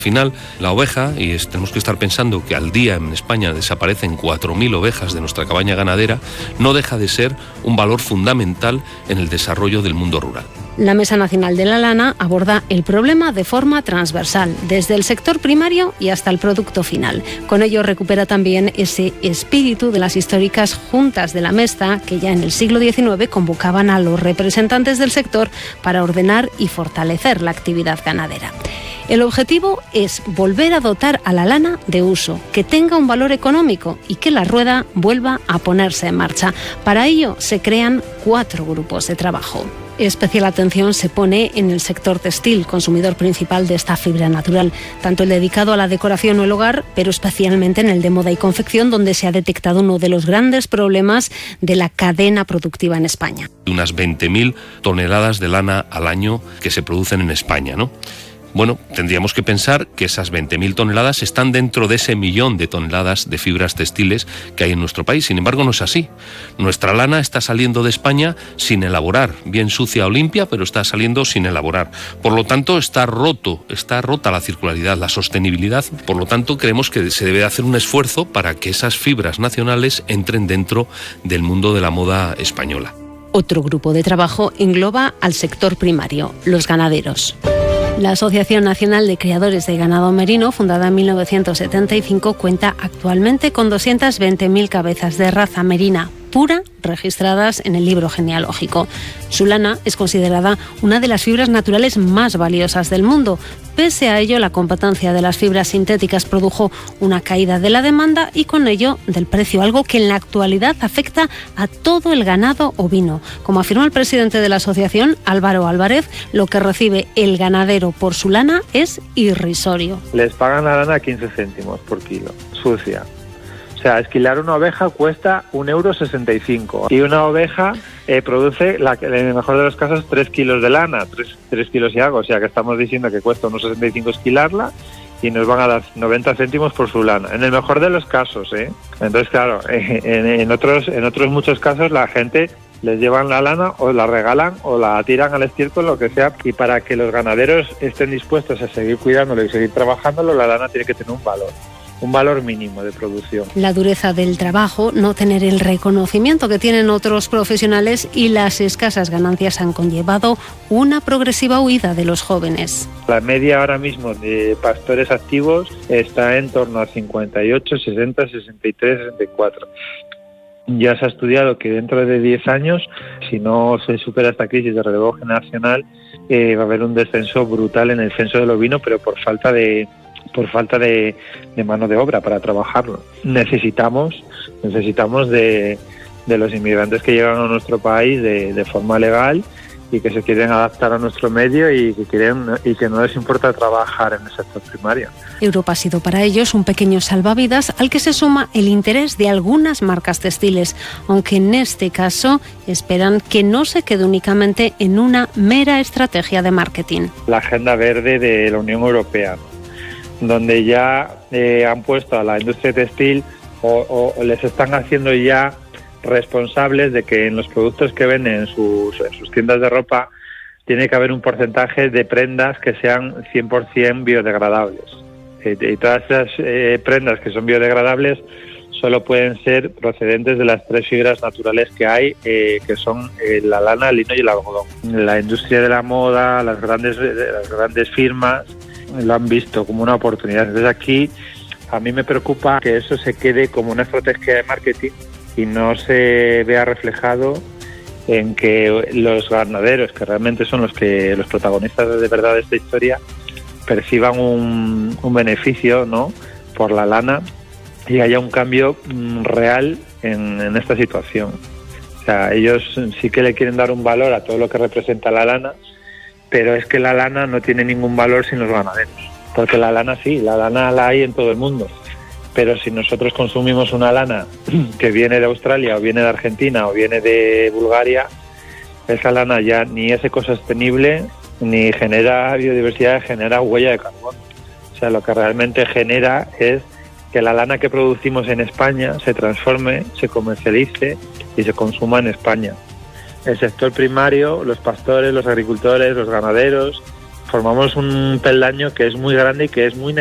Al final, la oveja, y tenemos que estar pensando que al día en España desaparecen 4.000 ovejas de nuestra cabaña ganadera, no deja de ser un valor fundamental en el desarrollo del mundo rural. La Mesa Nacional de la Lana aborda el problema de forma transversal, desde el sector primario y hasta el producto final. Con ello recupera también ese espíritu de las históricas juntas de la Mesta, que ya en el siglo XIX convocaban a los representantes del sector para ordenar y fortalecer la actividad ganadera. El objetivo es volver a dotar a la lana de uso, que tenga un valor económico y que la rueda vuelva a ponerse en marcha. Para ello se crean 4 grupos de trabajo. Especial atención se pone en el sector textil, consumidor principal de esta fibra natural, tanto el dedicado a la decoración o el hogar, pero especialmente en el de moda y confección, donde se ha detectado uno de los grandes problemas de la cadena productiva en España. Unas 20.000 toneladas de lana al año que se producen en España, ¿no? Bueno, tendríamos que pensar que esas 20.000 toneladas están dentro de ese 1.000.000 de toneladas de fibras textiles que hay en nuestro país. Sin embargo, no es así. Nuestra lana está saliendo de España sin elaborar, bien sucia o limpia, pero está saliendo sin elaborar. Por lo tanto, está rota la circularidad, la sostenibilidad. Por lo tanto, creemos que se debe hacer un esfuerzo para que esas fibras nacionales entren dentro del mundo de la moda española. Otro grupo de trabajo engloba al sector primario, los ganaderos. La Asociación Nacional de Criadores de Ganado Merino, fundada en 1975, cuenta actualmente con 220.000 cabezas de raza merina pura registradas en el libro genealógico. Su lana es considerada una de las fibras naturales más valiosas del mundo. Pese a ello, la competencia de las fibras sintéticas produjo una caída de la demanda y con ello del precio, algo que en la actualidad afecta a todo el ganado ovino. Como afirma el presidente de la asociación, Álvaro Álvarez, lo que recibe el ganadero por su lana es irrisorio. Les pagan la lana a 15 céntimos por kilo, sucia. O sea, esquilar una oveja cuesta 1,65 € y una oveja produce, en el mejor de los casos, 3 kilos de lana, 3 kilos y algo. O sea, que estamos diciendo que cuesta unos 65 esquilarla y nos van a dar 90 céntimos por su lana. En el mejor de los casos, ¿eh? Entonces, claro, en otros muchos casos la gente les llevan la lana o la regalan o la tiran al estiércol, lo que sea. Y para que los ganaderos estén dispuestos a seguir cuidándolo y seguir trabajándolo, la lana tiene que tener un valor mínimo de producción. La dureza del trabajo, no tener el reconocimiento que tienen otros profesionales y las escasas ganancias han conllevado una progresiva huida de los jóvenes. La media ahora mismo de pastores activos está en torno a 58, 60, 63, 64. Ya se ha estudiado que dentro de 10 años, si no se supera esta crisis de relevo generacional, va a haber un descenso brutal en el censo del ovino, pero por falta de mano de obra para trabajarlo. Necesitamos de los inmigrantes que llegan a nuestro país de forma legal y que se quieren adaptar a nuestro medio y que no les importa trabajar en el sector primario. Europa ha sido para ellos un pequeño salvavidas al que se suma el interés de algunas marcas textiles, aunque en este caso esperan que no se quede únicamente en una mera estrategia de marketing. La agenda verde de la Unión Europea, donde ya han puesto a la industria textil o les están haciendo ya responsables de que en los productos que venden en sus tiendas de ropa tiene que haber un porcentaje de prendas que sean 100% biodegradables. Y todas esas prendas que son biodegradables solo pueden ser procedentes de las 3 fibras naturales que hay, que son la lana, el lino y el algodón. La industria de la moda, las grandes firmas lo han visto como una oportunidad. Entonces aquí a mí me preocupa que eso se quede como una estrategia de marketing y no se vea reflejado en que los ganaderos, que realmente son los protagonistas de verdad de esta historia, perciban un beneficio, ¿no?, por la lana y haya un cambio real en esta situación. O sea, ellos sí que le quieren dar un valor a todo lo que representa la lana, pero es que la lana no tiene ningún valor sin los ganaderos, porque la lana sí, la lana la hay en todo el mundo, pero si nosotros consumimos una lana que viene de Australia o viene de Argentina o viene de Bulgaria, esa lana ya ni es ecosostenible, ni genera biodiversidad, genera huella de carbono. O sea, lo que realmente genera es que la lana que producimos en España se transforme, se comercialice y se consuma en España. El sector primario, los pastores, los agricultores, los ganaderos formamos un peldaño que es muy grande y que es muy